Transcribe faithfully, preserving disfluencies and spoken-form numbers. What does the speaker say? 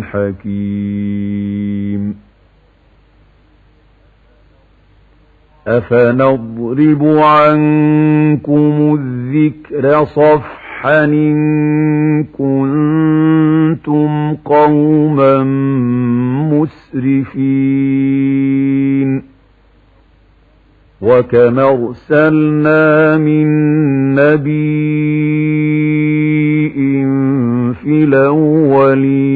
حكيم أفنضرب عنكم الذكر صفحا إن كنتم قوما مسرفين وكم أرسلنا من نبي في الأولين